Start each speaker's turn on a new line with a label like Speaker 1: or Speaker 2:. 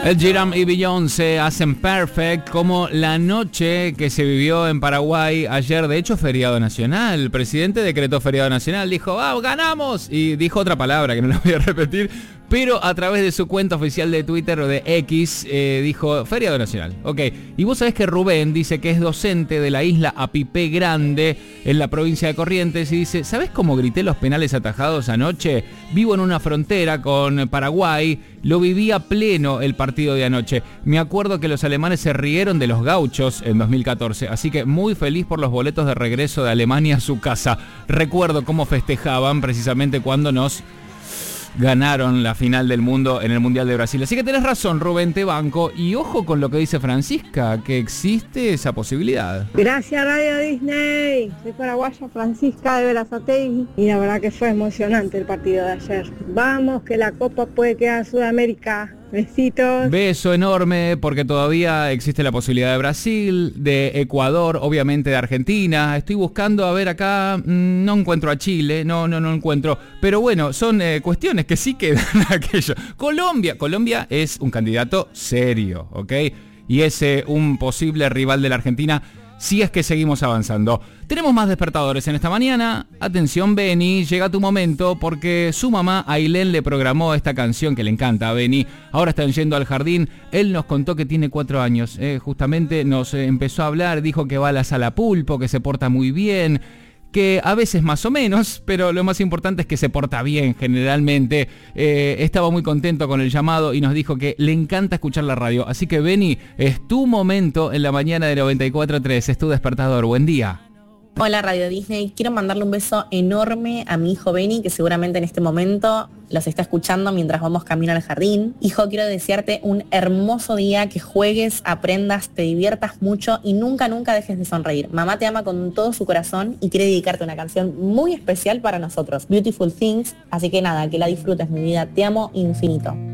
Speaker 1: Ed Sheeran y Beyoncé hacen Perfect, como la noche que se vivió en Paraguay ayer, de hecho feriado nacional. El presidente decretó feriado nacional, dijo, ganamos, y dijo otra palabra que no la voy a repetir, pero a través de su cuenta oficial de Twitter o de X dijo feriado nacional. Ok, y vos sabés que Rubén dice que es docente de la isla Apipé Grande en la provincia de Corrientes y dice, ¿sabés cómo grité los penales atajados anoche? Vivo en una frontera con Paraguay, lo viví a pleno el partido de anoche. Me acuerdo que los alemanes se rieron de los gauchos en 2014, así que muy feliz por los boletos de regreso de Alemania a su casa. Recuerdo cómo festejaban precisamente cuando nos ganaron la final del mundo en el Mundial de Brasil. Así que tenés razón, Rubén, te banco. Y ojo con lo que dice Francisca, que existe esa posibilidad.
Speaker 2: Gracias, Radio Disney. Soy paraguaya, Francisca de Berazategui. Y la verdad que fue emocionante el partido de ayer. Vamos, que la Copa puede quedar en Sudamérica. Besitos.
Speaker 1: Beso enorme, porque todavía existe la posibilidad de Brasil, de Ecuador, obviamente de Argentina. Estoy buscando, a ver acá, no encuentro a Chile, no encuentro. Pero bueno, son cuestiones que sí quedan aquello. Colombia es un candidato serio, ¿ok? Y es un posible rival de la Argentina si es que seguimos avanzando. Tenemos más despertadores en esta mañana. Atención, Beni, llega tu momento porque su mamá Ailén le programó esta canción que le encanta a Beni. Ahora están yendo al jardín. Él nos contó que tiene 4 años. Justamente nos empezó a hablar, dijo que va a la sala pulpo, que se porta muy bien, que a veces más o menos, pero lo más importante es que se porta bien generalmente. Estaba muy contento con el llamado y nos dijo que le encanta escuchar la radio. Así que Beni, es tu momento en la mañana de 94.3, es tu despertador. Buen día.
Speaker 3: Hola Radio Disney, quiero mandarle un beso enorme a mi hijo Benny, que seguramente en este momento los está escuchando mientras vamos camino al jardín. Hijo, quiero desearte un hermoso día, que juegues, aprendas, te diviertas mucho y nunca dejes de sonreír. Mamá te ama con todo su corazón y quiere dedicarte una canción muy especial para nosotros, Beautiful Things, así que nada, que la disfrutes, mi vida, te amo infinito.